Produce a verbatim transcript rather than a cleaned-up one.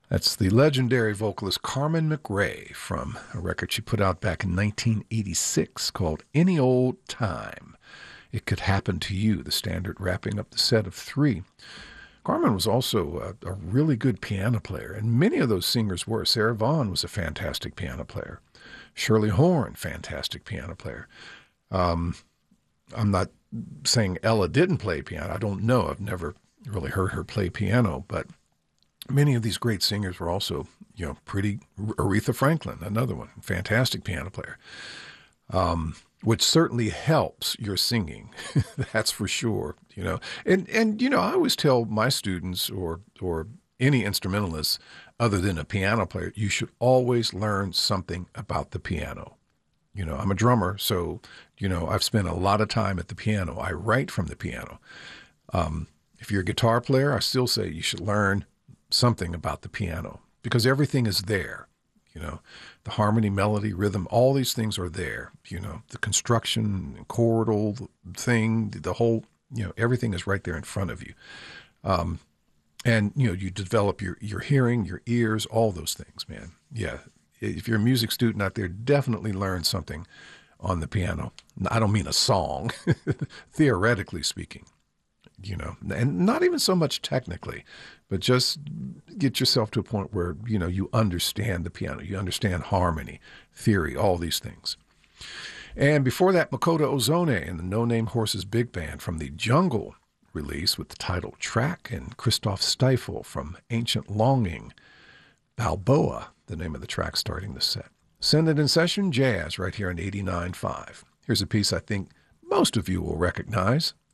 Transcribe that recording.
That's the legendary vocalist Carmen McRae from a record she put out back in nineteen eighty-six called Any Old Time. It Could Happen to You, the standard wrapping up the set of three. Carmen was also a, a really good piano player, and many of those singers were. Sarah Vaughan was a fantastic piano player. Shirley Horn, fantastic piano player. Um, I'm not saying Ella didn't play piano. I don't know. I've never really heard her play piano, but many of these great singers were also, you know, pretty. Aretha Franklin, another one, fantastic piano player, um, which certainly helps your singing. That's for sure. You know, and and you know, I always tell my students or or any instrumentalist other than a piano player, you should always learn something about the piano. You know, I'm a drummer, so you know I've spent a lot of time at the piano. I write from the piano. Um, if you're a guitar player, I still say you should learn something about the piano because everything is there. You know, the harmony, melody, rhythm, all these things are there. You know, the construction, chordal thing, the whole, you know, everything is right there in front of you. Um, and, you know, you develop your, your hearing, your ears, all those things, man. Yeah. If you're a music student out there, definitely learn something on the piano. I don't mean a song, theoretically speaking. You know, and not even so much technically, but just get yourself to a point where, you know, you understand the piano, you understand harmony, theory, all these things. And before that, Makoto Ozone and the No Name Horses Big Band from the Jungle release with the title track, and Christoph Stiefel from Ancient Longing, Balboa, the name of the track starting the set. Send It in Session, jazz, right here on eighty-nine point five. Here's a piece I think most of you will recognize.